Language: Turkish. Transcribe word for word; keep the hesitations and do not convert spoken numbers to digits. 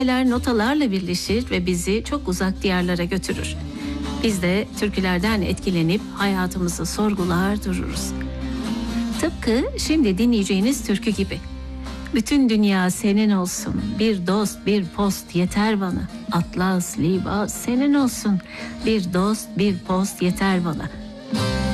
Hikayeler notalarla birleşir ve bizi çok uzak diyarlara götürür. Biz de türkülerden etkilenip hayatımızı sorgular dururuz. Tıpkı şimdi dinleyeceğiniz türkü gibi. Bütün dünya senin olsun, bir dost bir post yeter bana. Atlas, libas senin olsun, bir dost bir post yeter bana.